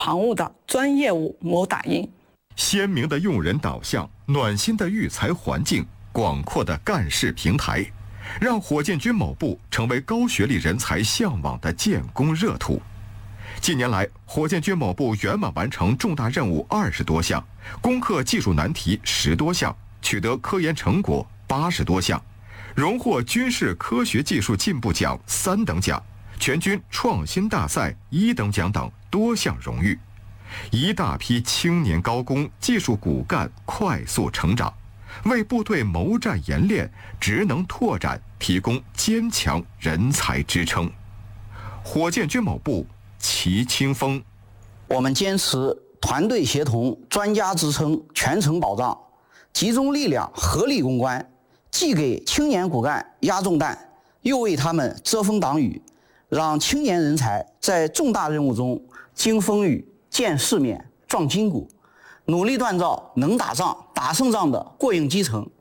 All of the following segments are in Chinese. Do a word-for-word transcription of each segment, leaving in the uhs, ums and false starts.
航务的专业务模打印。 鲜明的用人导向，暖心的育才环境，广阔的干事平台，让火箭军某部成为高学历人才向往的建工热土。近年来，火箭军某部圆满完成重大任务二十多项，攻克技术难题十多项，取得科研成果八十多项，荣获军事科学技术进步奖三等奖、全军创新大赛一等奖等多项荣誉。一大批青年高工、技术骨干快速成长，为部队谋战研练、职能拓展提供坚强人才支撑。火箭军某部齐清风， 我们坚持团队协同、专家支撑、全程保障，集中力量合力攻关，既给青年骨干压重担，又为他们遮风挡雨，让青年人才在重大任务中经风雨、见世面、壮筋骨，努力锻造能打仗、打胜仗的过硬基层。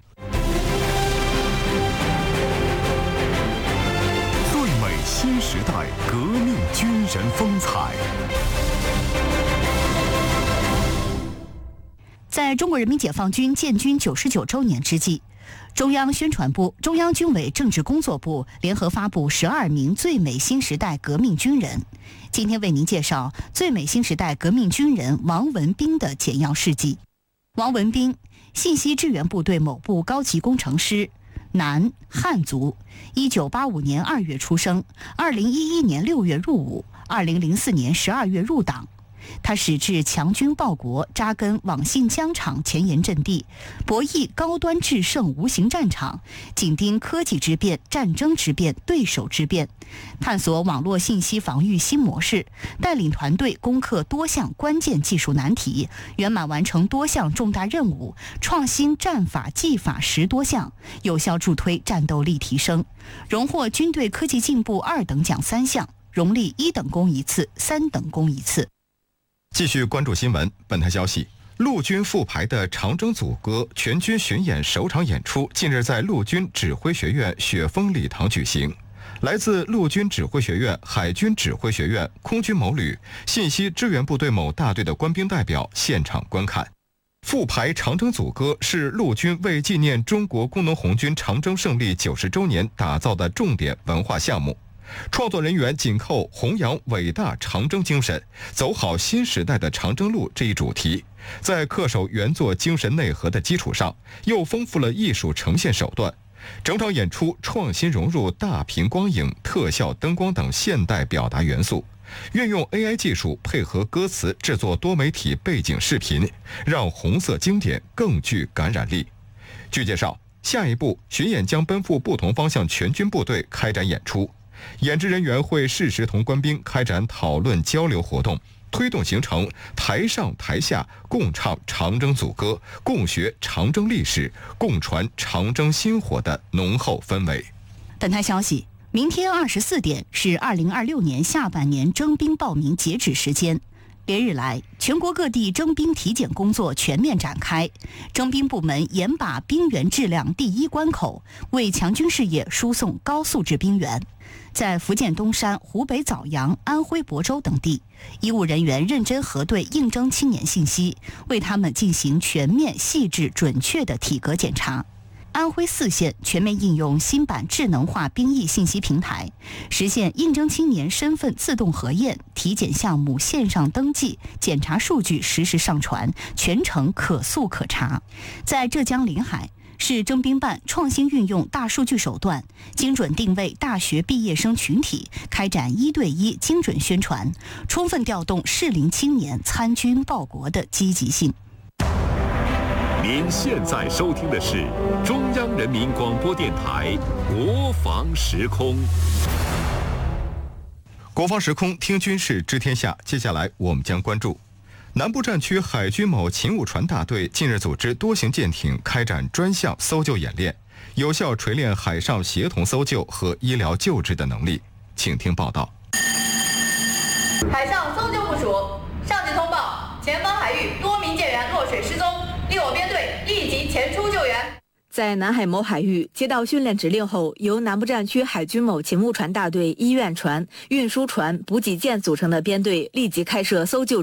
最美新时代革命军人风采。 在中国人民解放军建军九十九周年之际，中央宣传部、中央军委政治工作部联合发布十二名最美新时代革命军人。今天为您介绍最美新时代革命军人王文斌的简要事迹。王文斌，信息支援部队某部高级工程师，男，汉族，一九八五年二月出生，二零一一年六月入伍，二零零四年十二月入党。他矢志强军报国，扎根网信疆场前沿阵地，博弈高端制胜无形战场，紧盯科技之变、战争之变、对手之变，探索网络信息防御新模式，带领团队攻克多项关键技术难题，圆满完成多项重大任务，创新战法技法十多项，有效助推战斗力提升，荣获军队科技进步二等奖三项，荣立一等功一次、三等功一次。 继续关注新闻。本台消息，陆军复排的《长征组歌》全军巡演首场演出近日在陆军指挥学院雪峰礼堂举行。来自陆军指挥学院、海军指挥学院、空军某旅、信息支援部队某大队的官兵代表现场观看。复排《长征组歌》是陆军为纪念中国工农红军长征胜利九十周年打造的重点文化项目。创作人员紧扣弘扬伟大长征精神，走好新时代的长征路这一主题，在恪守原作精神内核的基础上，又丰富了艺术呈现手段。整场演出创新融入大屏光影、特效灯光等现代表达元素，运用 A I 技术配合歌词制作多媒体背景视频，让红色经典更具感染力。据介绍，下一步巡演将奔赴不同方向全军部队开展演出。演职人员会适时同官兵开展讨论交流活动，推动形成台上台下共唱长征组歌、共学长征历史、共传长征薪火的浓厚氛围。 本台消息，明天二十四点是二零二六年下半年征兵报名截止时间。连日来，全国各地征兵体检工作全面展开，征兵部门严把兵员质量第一关口，为强军事业输送高素质兵员。在福建东山、湖北枣阳、安徽亳州等地，医务人员认真核对应征青年信息，为他们进行全面、细致、准确的体格检查。安徽泗县全面应用新版智能化兵役信息平台，实现应征青年身份自动核验、体检项目线上登记、检查数据实时上传，全程可溯可查。在浙江临海，市征兵办创新运用大数据手段，精准定位大学毕业生群体，开展一对一精准宣传，充分调动适龄青年参军报国的积极性。 您现在收听的是中央人民广播电台国防时空。 国防时空听军事知天下，接下来我们将关注南部战区海军某勤务船大队近日组织多型舰艇开展专项搜救演练，有效锤炼海上协同搜救和医疗救治的能力。请听报道。 海上搜救部署，上级通报，前方海域多名舰员落水失踪，令我编队立即前出救援。 在南海某海域接到训练指令后，由南部战区海军某勤务船大队医院船、运输船、补给舰组成的编队立即开设搜救